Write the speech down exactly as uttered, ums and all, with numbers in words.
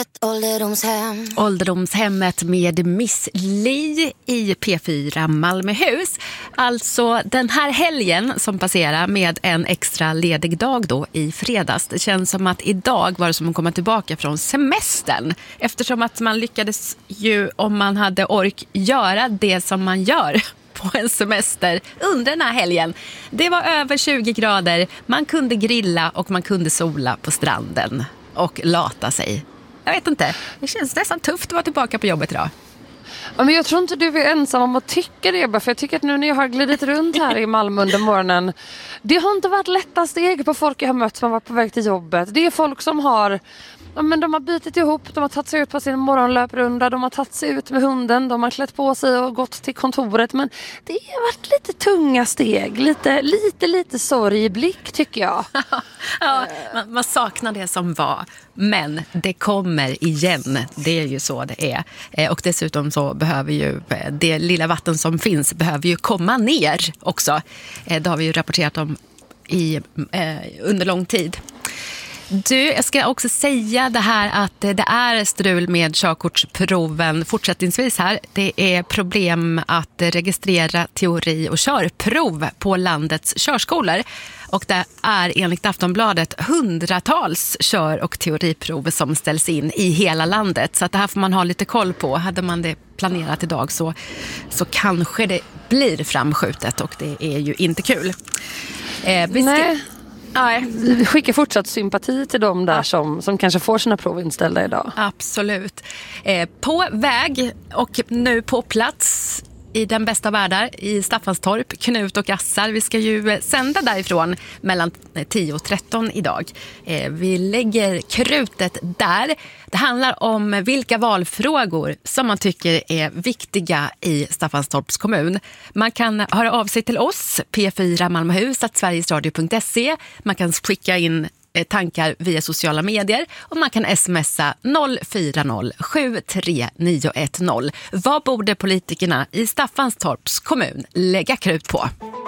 ett ålderdomshem. Ålderdomshemmet med Miss Li i P fyra Malmöhus. Alltså den här helgen som passerar med en extra ledig dag då i fredags. Det känns som att idag var det som att komma tillbaka från semestern. Eftersom att man lyckades ju, om man hade ork, göra det som man gör på en semester under den här helgen. Det var över tjugo grader, man kunde grilla och man kunde sola på stranden och lata sig. Jag vet inte, det känns nästan tufft att vara tillbaka på jobbet idag. Ja, men jag tror inte du är ensam om att tycka det, för jag tycker att nu när jag har glidit runt här i Malmö under morgonen, det har inte varit lätta steg på folk jag har mött som har varit på väg till jobbet. Det är folk som har Ja, men de har bitit ihop, de har tagit sig ut på sin morgonlöprunda, de har tagit sig ut med hunden, de har klätt på sig och gått till kontoret. Men det har varit lite tunga steg, lite, lite, lite sorg i blick tycker jag. Ja, man, man saknar det som var, men det kommer igen, det är ju så det är. Eh, och dessutom så behöver ju det lilla vatten som finns behöver ju komma ner också. Eh, det har vi ju rapporterat om i, eh, under lång tid. Du, jag ska också säga det här att det är strul med körkortsproven fortsättningsvis här. Det är problem att registrera teori- och körprov på landets körskolor. Och det är enligt Aftonbladet hundratals kör- och teoriprov som ställs in i hela landet. Så att det här får man ha lite koll på. Hade man det planerat idag så, så kanske det blir framskjutet och det är ju inte kul. Eh, vi ska... Nej. Vi skickar fortsatt sympati till dem där ja. som, som kanske får sina prov inställda idag. Absolut. Eh, på väg och nu på plats i den bästa världar i Staffanstorp, Knut och Assar. Vi ska ju sända därifrån mellan tio och tretton idag. Eh, vi lägger krutet där. Det handlar om vilka valfrågor som man tycker är viktiga i Staffanstorps kommun. Man kan höra av sig till oss, P fyra Malmöhus, at sverigesradio punkt se. Man kan skicka in tankar via sociala medier och man kan smsa noll fyra noll sju tre nio ett noll. Vad borde politikerna i Staffanstorps kommun lägga krut på?